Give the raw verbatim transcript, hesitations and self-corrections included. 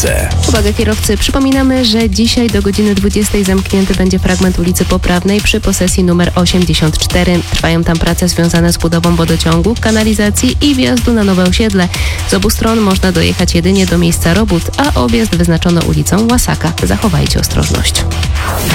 dziewiąte. Uwaga kierowcy, przypominamy, że dzisiaj do godziny dwudziestej zamknięty będzie fragment ulicy Poprawnej przy posesji numer osiemdziesiąt cztery. Trwają tam prace związane z budową wodociągu, kanalizacji i wjazdu na nowe osiedle. Z obu stron można dojechać jedynie do miejsca robót, a objazd wyznaczono ulicą Łasaka. Zachowajcie ostrożność.